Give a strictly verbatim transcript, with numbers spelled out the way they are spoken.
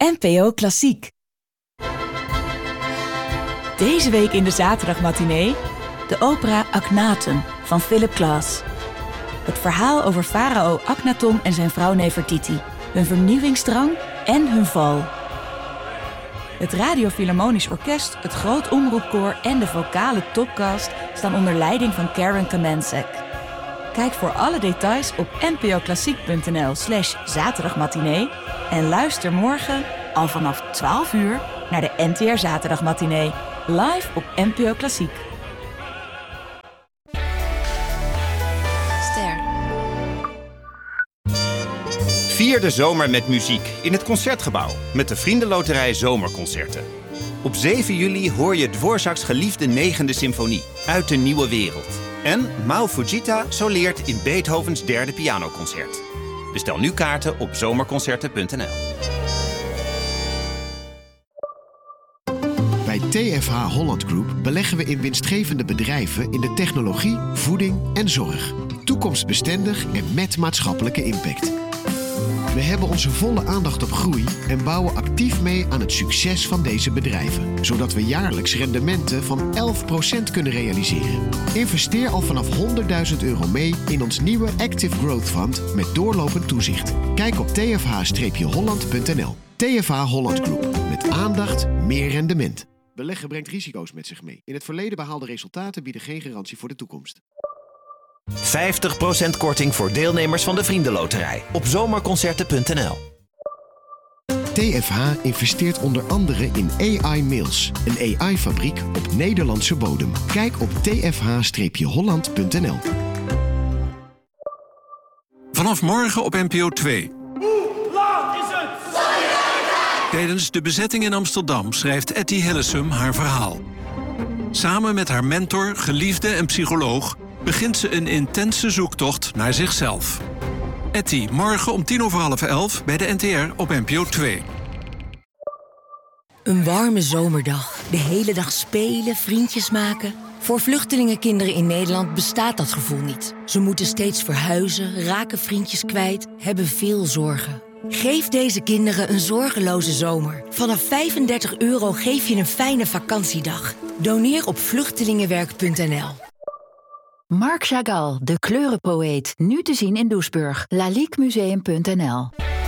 N P O Klassiek. Deze week in de zaterdagmatinee de opera Akhenaten van Philip Glass. Het verhaal over farao Akhenaton en zijn vrouw Nefertiti, hun vernieuwingsdrang en hun val. Het Radio Philharmonisch Orkest, het Groot Omroepkoor en de vocale topcast staan onder leiding van Karen Kamencek. Kijk voor alle details op npoklassiek.nl slash zaterdagmatinee en luister morgen al vanaf twaalf uur naar de N T R Zaterdagmatinee, live op N P O Klassiek. Ster. Vier de zomer met muziek in het Concertgebouw met de Vriendenloterij Zomerconcerten. Op zeven juli hoor je Dvorak's geliefde negende symfonie uit de nieuwe wereld. En Mao Fujita soleert in Beethovens derde pianoconcert. Bestel nu kaarten op zomerconcerten punt n l. Bij T F H Holland Group beleggen we in winstgevende bedrijven in de technologie, voeding en zorg. Toekomstbestendig en met maatschappelijke impact. We hebben onze volle aandacht op groei en bouwen actief mee aan het succes van deze bedrijven. Zodat we jaarlijks rendementen van elf procent kunnen realiseren. Investeer al vanaf honderdduizend euro mee in ons nieuwe Active Growth Fund met doorlopend toezicht. Kijk op t f h holland punt n l. T F H Holland Group. Met aandacht, meer rendement. Beleggen brengt risico's met zich mee. In het verleden behaalde resultaten bieden geen garantie voor de toekomst. vijftig procent korting voor deelnemers van de Vriendenloterij op zomerconcerten punt n l. T F H investeert onder andere in A I Mills, een A I-fabriek op Nederlandse bodem. Kijk op t f h holland punt n l. Vanaf morgen op N P O twee. Hoe laat is het? Tijdens de bezetting in Amsterdam schrijft Etty Hillesum haar verhaal. Samen met haar mentor, geliefde en psycholoog begint ze een intense zoektocht naar zichzelf. Etty, morgen om tien over half elf bij de N T R op N P O twee. Een warme zomerdag. De hele dag spelen, vriendjes maken. Voor vluchtelingenkinderen in Nederland bestaat dat gevoel niet. Ze moeten steeds verhuizen, raken vriendjes kwijt, hebben veel zorgen. Geef deze kinderen een zorgeloze zomer. Vanaf vijfendertig euro geef je een fijne vakantiedag. Doneer op vluchtelingenwerk punt n l. Marc Chagall, de kleurenpoëet. Nu te zien in Doesburg. laliquemuseum punt n l.